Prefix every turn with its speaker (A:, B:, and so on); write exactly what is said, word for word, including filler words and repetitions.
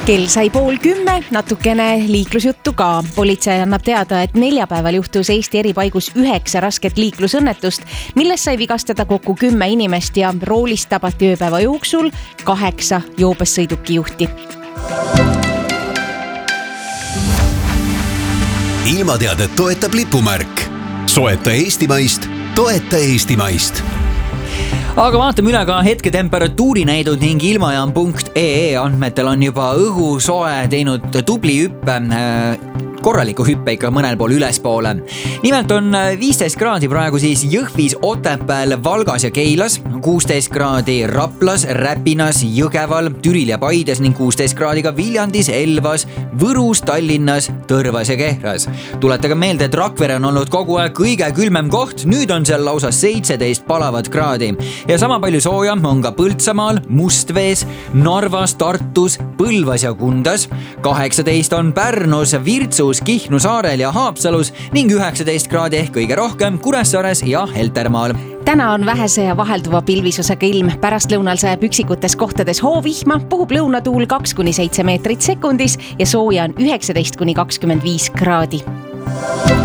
A: Kell sai pool kümme, natukene liiklusjuttu ka. Politsei annab teada, et neljapäeval juhtus Eesti eri paigus üheksa rasket liiklusõnnetust, milles sai vigastada kokku kümme inimest ja roolist tabati ööpäeva jooksul kaheksa joobes sõidukijuhti.
B: Ilmateadet toetab lipumärk. Soeta Eestimaist, toeta Eestimaist.
C: Aga vaatame üle ka hetke temperatuuri näidud ning ilmajaam punkt ee andmetel on juba õhu soe teinud tubli hüppe, korraliku hüppe ikka mõnel pool ülespoole. Nimelt on viisteist kraadi praegu siis Jõhvis, Otepääl, Valgas ja Keilas, kuusteist kraadi Raplas, Räpinas, Jõgeval, Türil ja Paides ning kuusteist kraadi ka Viljandis, Elvas, Võrus, Tallinnas, Tõrvas ja Kehras. Tuletage meelde, et Rakvere on olnud kogu aeg kõige külmem koht, nüüd on seal lausa seitseteist palavat kraadi. Ja sama palju sooja on ka Põltsamaal, Mustvees, Narvas, Tartus, Põlvas ja Kundas, kaheksateist on Pärnus, Virtsus, Kihnu saarel ja Haapsalus ning üheksateist kraadi ehk kõige rohkem Kuressaares ja Heltermaal.
A: Täna on vähese ja vahelduva pilvisusega ilm. Pärast lõunal sajab üksikutes kohtades hoovihma, puhub lõunatuul kaks kuni seitse meetrit sekundis ja sooja on üheksateist kuni kakskümmend viis kraadi.